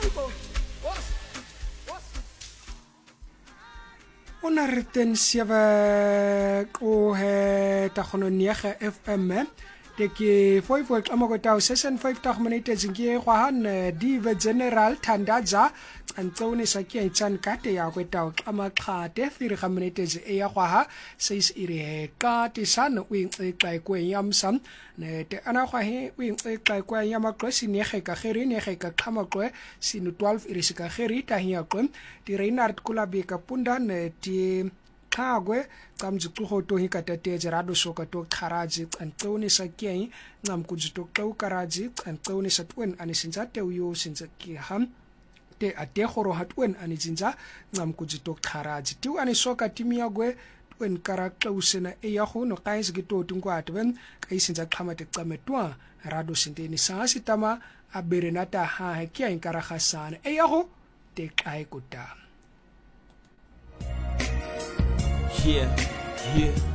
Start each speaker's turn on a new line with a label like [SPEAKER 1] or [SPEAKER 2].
[SPEAKER 1] Ona reten 7 ko he ta khono niege FM de ke foi xamoko ta session 5 ta minute zingie kwa han dive general Thandaza antsone sa ke tsan kate ya kweta xama xate 3 minutes e ya kwa ha says ire ka tisana o inxexa kwen yamsam ne te ana kwa he o inxexa kwen yamaqosi niege ka kheri niege ka xama qwe sinu 12 ire sika kheri ta hiya qwe di Reinhard Kulabi ka punda ne ti Kagwe kamjixuho to hikatate rado soka to kharaji antoni sakien ngam kujito to karaji antoni satwen anisinza te uyo sinza ki ham te ate khoro hatwen anisinza ngam kujito kharaji tu anisoka timiagwe twen karakta usena eyahu no kains gito tungwa atwen kaisinza khamate qametwa rado sinteni sasi tama aberenata ha hekia inkara khasana eyahu te kai kuta.
[SPEAKER 2] Yeah, yeah.